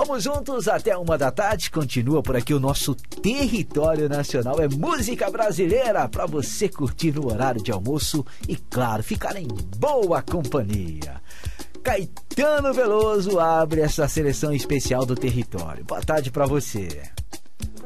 Vamos juntos até 1h da tarde. Continua por aqui o nosso Território Nacional. É música brasileira para você curtir no horário de almoço e, claro, ficar em boa companhia. Caetano Veloso abre essa seleção especial do Território. Boa tarde para você.